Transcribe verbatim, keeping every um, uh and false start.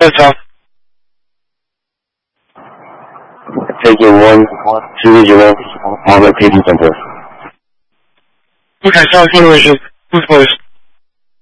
That's all. Taking one, two regional, on location center. Okay, South Motivation. Who's close?